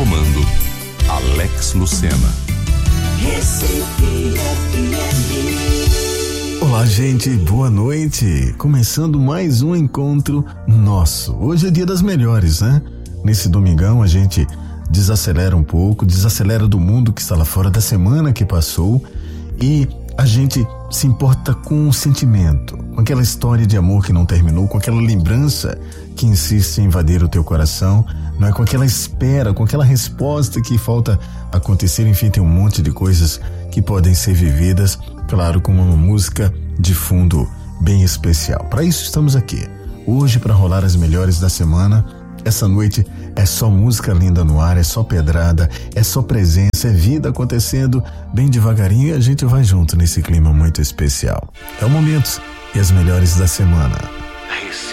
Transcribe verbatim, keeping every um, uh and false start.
comando, Alex Lucena. Recife F M. Olá, gente, boa noite. Começando mais um encontro nosso. Hoje é dia das melhores, né? Nesse domingão a gente desacelera um pouco, desacelera do mundo que está lá fora, da semana que passou, e a gente se importa com o sentimento, com aquela história de amor que não terminou, com aquela lembrança que insiste em invadir o teu coração, não é? Com aquela espera, com aquela resposta que falta acontecer. Enfim, tem um monte de coisas que podem ser vividas, claro, com uma música de fundo bem especial. Para isso estamos aqui hoje, para rolar as melhores da semana. Essa noite é só música linda no ar, é só pedrada, é só presença, é vida acontecendo bem devagarinho, e a gente vai junto nesse clima muito especial. É o momento e as melhores da semana.